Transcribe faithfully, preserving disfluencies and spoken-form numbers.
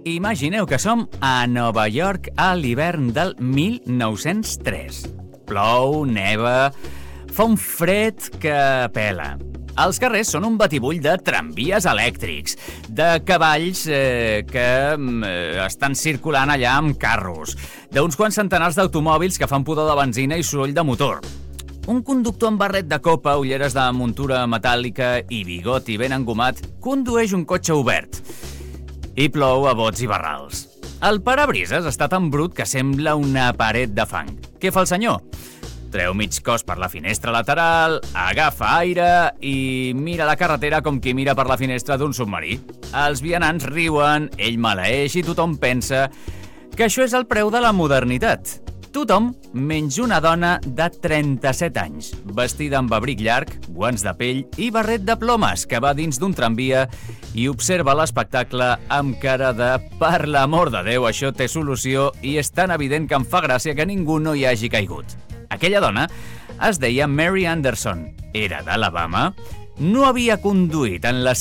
Imagineu que som a Nova York a l'hivern del mil nou-cents tres. Plou, neva, fa un fred que pela. Els carrers són un batibull de tramvies elèctrics, de cavalls eh, que eh, estan circulant allà amb carros, d'uns quants centenars d'automòbils que fan pudor de benzina i soroll de motor. Un conductor amb barret de copa, ulleres de muntura metàl·lica i bigoti ben engomat condueix un cotxe obert. I plou a bots i barrals. El parabrises està tan brut que sembla una paret de fang. Què fa el senyor? Treu mig cos per la finestra lateral, agafa aire i mira la carretera com qui mira per la finestra d'un submarí. Els vianants riuen, ell maleeix i tothom pensa que això és el preu de la modernitat. Tothom menys una dona de trenta-set anys, vestida amb abric llarg, guants de pell i barret de plomes, que va dins d'un tramvia i observa l'espectacle amb cara de «Per l'amor de Déu, això té solució i és tan evident que em fa gràcia que ningú no hi hagi caigut». Aquella dona es deia Mary Anderson, era d'Alabama, no havia conduït en la